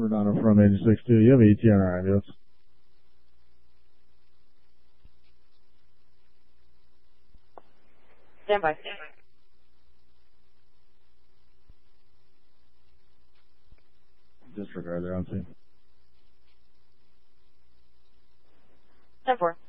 Redondo from Agent 62. You have ET on our ambulance. Stand by. Disregard, they're on scene. 10-4.